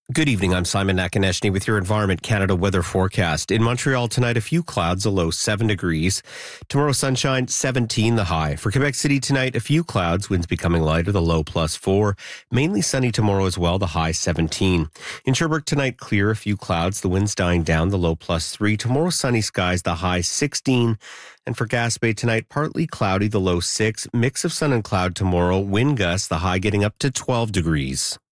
Good evening. I'm Simon Nakaneshny with your Environment Canada weather forecast. In Montreal tonight, a few clouds, a low 7 degrees. Tomorrow, sunshine, 17 the high. For Quebec City tonight, a few clouds, winds becoming lighter, the low +4. Mainly sunny tomorrow as well, the high 17. In Sherbrooke tonight, clear, a few clouds, the winds dying down, the low +3. Tomorrow, sunny skies, the high 16. And for Gaspé tonight, partly cloudy, the low 6. Mix of sun and cloud tomorrow, wind gusts, the high getting up to 12 degrees.